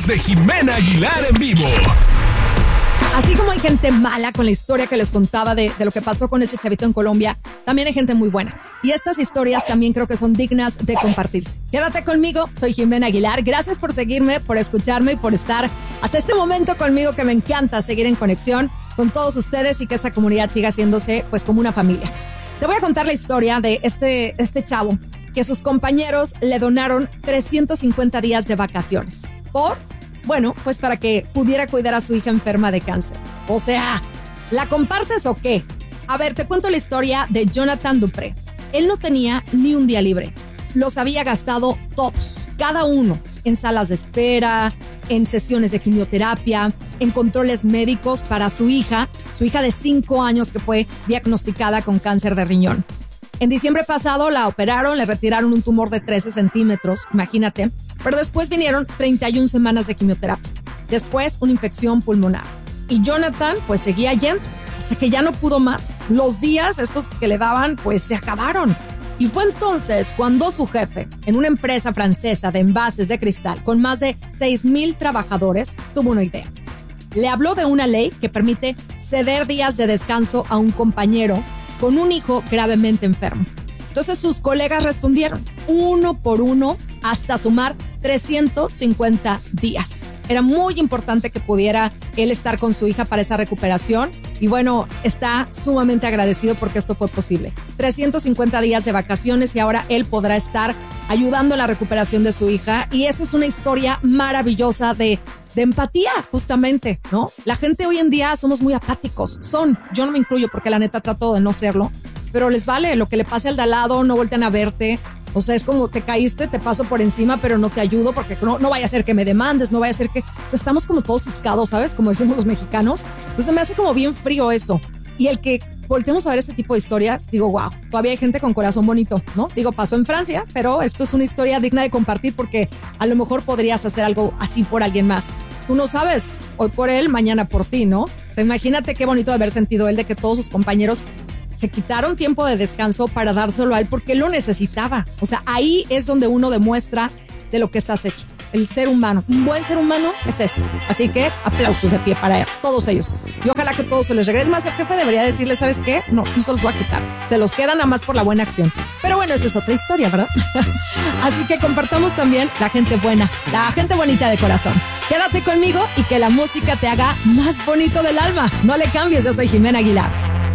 más de Jimena Aguilar en vivo. Así como hay gente mala con la historia que les contaba de lo que pasó con ese chavito en Colombia, también hay gente muy buena. Y estas historias también creo que son dignas de compartirse. Quédate conmigo, soy Jimena Aguilar. Gracias por seguirme, por escucharme y por estar hasta este momento conmigo, que me encanta seguir en conexión con todos ustedes y que esta comunidad siga haciéndose pues como una familia. Te voy a contar la historia de este chavo que sus compañeros le donaron 350 días de vacaciones. Bueno, pues para que pudiera cuidar a su hija enferma de cáncer. O sea, ¿la compartes o qué? A ver, te cuento la historia de Jonathan Dupré. Él no tenía ni un día libre. Los había gastado todos, cada uno, en salas de espera, en sesiones de quimioterapia, en controles médicos para su hija de 5 años que fue diagnosticada con cáncer de riñón. En diciembre pasado la operaron, le retiraron un tumor de 13 centímetros, imagínate, pero después vinieron 31 semanas de quimioterapia, después una infección pulmonar. Y Jonathan pues seguía yendo hasta que ya no pudo más. Los días estos que le daban pues se acabaron. Y fue entonces cuando su jefe, en una empresa francesa de envases de cristal con más de 6,000 trabajadores, tuvo una idea. Le habló de una ley que permite ceder días de descanso a un compañero con un hijo gravemente enfermo. Entonces sus colegas respondieron uno por uno hasta sumar 350 días. Era muy importante que pudiera él estar con su hija para esa recuperación y bueno, está sumamente agradecido porque esto fue posible. 350 días de vacaciones y ahora él podrá estar ayudando en la recuperación de su hija y eso es una historia maravillosa de empatía, justamente, ¿no? La gente hoy en día somos muy apáticos. Yo no me incluyo porque la neta trato de no serlo, pero les vale lo que le pase al de al lado, no voltean a verte. O sea, es como te caíste, te paso por encima, pero no te ayudo porque no vaya a ser que me demandes, no vaya a ser que... O sea, estamos como todos ciscados, ¿sabes? Como decimos los mexicanos. Entonces me hace como bien frío eso. Y el que volteemos a ver este tipo de historias, digo, wow, todavía hay gente con corazón bonito, ¿no? Digo, pasó en Francia, pero esto es una historia digna de compartir porque a lo mejor podrías hacer algo así por alguien más. Tú no sabes, hoy por él, mañana por ti, ¿no? O sea, imagínate qué bonito de haber sentido él de que todos sus compañeros se quitaron tiempo de descanso para dárselo a él porque él lo necesitaba. O sea, ahí es donde uno demuestra de lo que estás hecho. El ser humano, un buen ser humano es eso. Así que aplausos de pie para todos ellos. Y ojalá que todos se les regrese. Más, el jefe debería decirle, ¿sabes qué? No se los voy a quitar. Se los quedan nada más por la buena acción. Pero bueno, esa es otra historia, ¿verdad? Así que compartamos también la gente buena, la gente bonita de corazón. Quédate conmigo y que la música te haga más bonito del alma. No le cambies, yo soy Jimena Aguilar.